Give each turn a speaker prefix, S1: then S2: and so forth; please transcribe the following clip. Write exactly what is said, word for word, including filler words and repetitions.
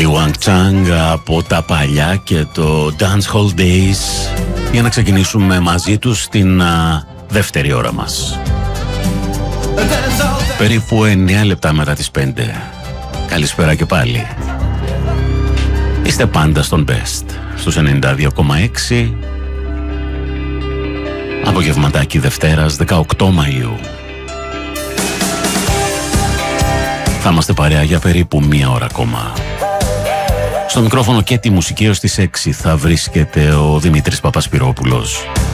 S1: Η Wang Chang από τα παλιά και το Dance Hall Days, για να ξεκινήσουμε μαζί τους στην α, δεύτερη ώρα μας. Περίπου εννιά λεπτά μετά τις πέντε. Καλησπέρα και πάλι. Είστε πάντα στον Best στους ενενήντα δύο κόμμα έξι. Απογευματάκι Δευτέρας δεκαοκτώ Μαΐου. Θα είμαστε παρέα για περίπου μία ώρα ακόμα. Στο μικρόφωνο και τη μουσική έως τις έξι θα βρίσκεται ο Δημήτρης Παπασπυρόπουλος.